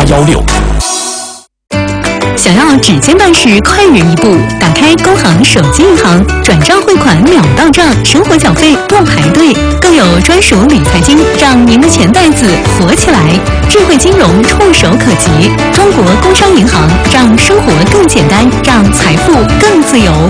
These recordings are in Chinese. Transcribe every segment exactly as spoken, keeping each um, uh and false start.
幺六。 想要指尖办事快人一步，打开工行手机银行，转账汇款秒到账，生活缴费不排队，更有专属理财金，让您的钱袋子活起来。智慧金融触手可及，中国工商银行让生活更简单，让财富更自由。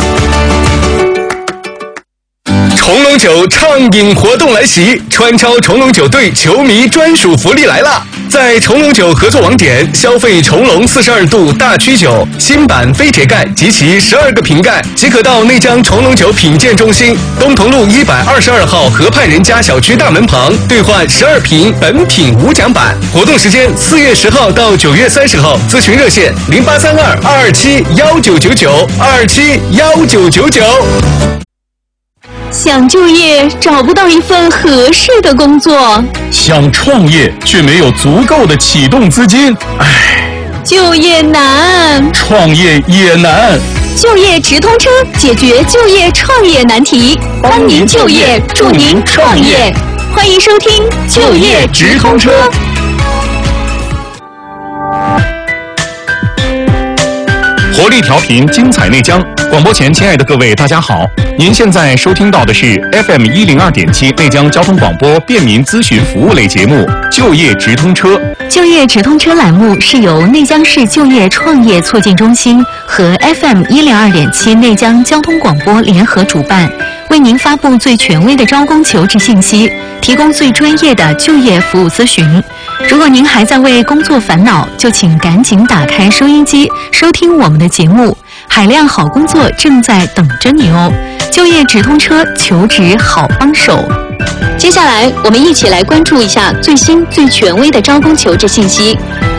重龙酒畅饮活动来袭，川超重龙酒队球迷专属福利来了！在重龙酒合作网点消费重龙四十二度大曲酒新版飞铁盖及其十二个瓶盖，即可到内江重龙酒品鉴中心东同路一百二十二号河畔人家小区大门旁兑换十二瓶本品无奖版。活动时间四月十号到九月三十号，咨询热线零八三二二二七幺九九九二二七幺九九九。 想就业找不到一份合适的工作， 想创业却没有足够的启动资金，唉， 就业难， 创业也难。 就业直通车解决就业创业难题，帮您就业，助您创业。欢迎收听就业直通车。 活力调频，精彩内江。广播前，亲爱的各位，大家好！您现在收听到的是 F M 一零二点七内江交通广播便民咨询服务类节目《就业直通车》。 就业直通车栏目是由内江市就业创业促进中心和 F M 一零二点七内江交通广播联合主办，为您发布最权威的招工求职信息，提供最专业的就业服务咨询。如果您还在为工作烦恼，就请赶紧打开收音机，收听我们的节目。海量好工作正在等着你哦！就业直通车，求职好帮手。接下来，我们一起来关注一下最新最权威的招工求职信息。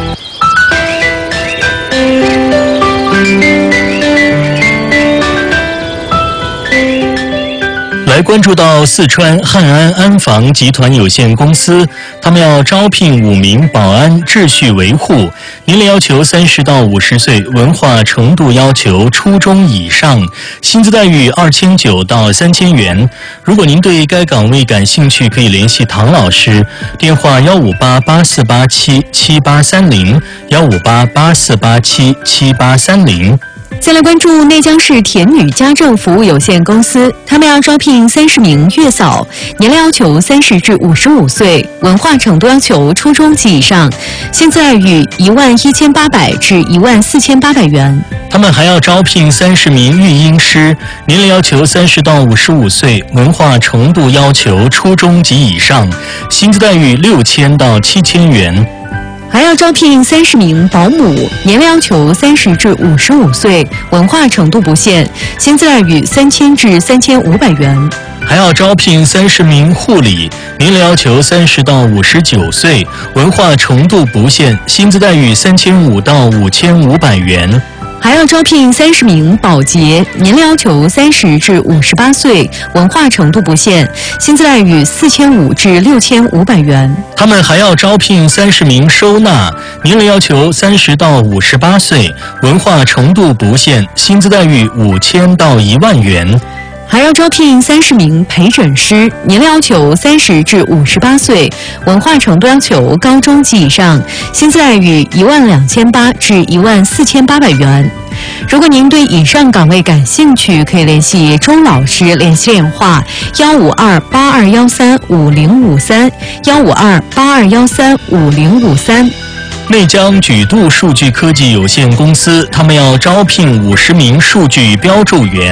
来关注到四川汉安安防集团有限公司，他们要招聘五名保安秩序维护，年龄要求三十到五十岁，文化程度要求初中以上，薪资待遇二千九到三千元。如果您对该岗位感兴趣，可以联系唐老师，电话幺五八八四八七七八三零幺五八八四八七七八三零。 再来关注内江市田女家政服务有限公司，他们要招聘三十名月嫂，年龄要求三十至五十五岁，文化程度要求初中及以上，薪资待遇一万一千八百至一万四千八百元。 他们还要招聘三十名育婴师，年龄要求三十到五十五岁，文化程度要求初中及以上，薪资待遇六千到七千元。 还要招聘三十名保姆，年龄要求三十至五十五岁，文化程度不限，薪资待遇三千至三千五百元。 还要招聘三十名护理，年龄要求三十到五十九岁，文化程度不限，薪资待遇三千五到五千五百元。 还要招聘三十名保洁，年龄要求三十至五十八岁，文化程度不限，薪资待遇四千五至六千五百元。 他们还要招聘三十名收纳，年龄要求三十到五十八岁，文化程度不限，薪资待遇五千到一万元。 还要招聘三十名陪诊师，年龄要求三十至五十八岁，文化程度要求高中及以上，薪资待遇一万两千八至一万四千八百元。如果您对以上岗位感兴趣，可以联系钟老师，联系电话幺五二八二幺三五零五三幺五二八二幺三五零五三。 内江举度数据科技有限公司，他们要招聘五十名数据标注员。